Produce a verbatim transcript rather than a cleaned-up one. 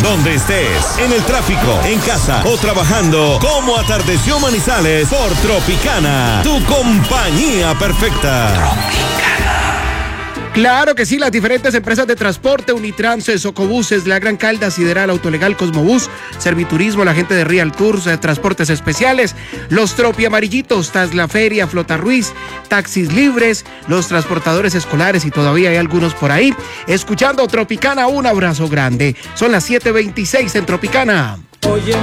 donde estés, en el tráfico, en casa o trabajando, como atardeció Manizales por Tropicana, tu compañía perfecta. Tropicana. Claro que sí, las diferentes empresas de transporte, Unitrans, Socobuses, La Gran Calda, Sideral, Autolegal, Cosmobús, Serviturismo, la gente de Real Tours, eh, Transportes Especiales, los Tropi Amarillitos, Tasla Feria, Flota Ruiz, Taxis Libres, los transportadores escolares y todavía hay algunos por ahí. Escuchando Tropicana, un abrazo grande. Son las siete veintiséis en Tropicana. Oye.